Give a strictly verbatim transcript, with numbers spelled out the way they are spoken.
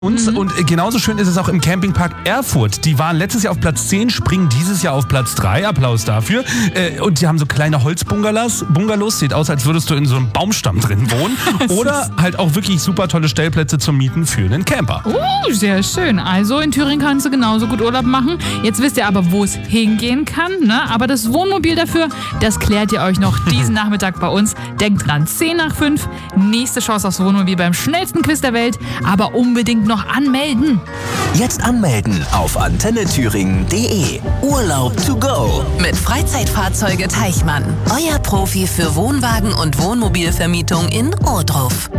Uns. Mhm. Und genauso schön ist es auch im Campingpark Erfurt. Die waren letztes Jahr auf Platz zehn, springen dieses Jahr auf Platz drei. Applaus dafür. Und die haben so kleine Holzbungalows. Bungalows. Sieht aus, als würdest du in so einem Baumstamm drin wohnen. Oder halt auch wirklich super tolle Stellplätze zum Mieten für einen Camper. Oh, sehr schön. Also in Thüringen kannst du genauso gut Urlaub machen. Jetzt wisst ihr aber, wo es hingehen kann. Ne? Aber das Wohnmobil dafür, das klärt ihr euch noch diesen Nachmittag bei uns. Denkt dran, zehn nach fünf. Nächste Chance aufs Wohnmobil beim schnellsten Quiz der Welt. Aber unbedingt noch anmelden. Jetzt anmelden auf antenne thüringen punkt de. Urlaub to go mit Freizeitfahrzeuge Teichmann. Euer Profi für Wohnwagen und Wohnmobilvermietung in Ohrdruf.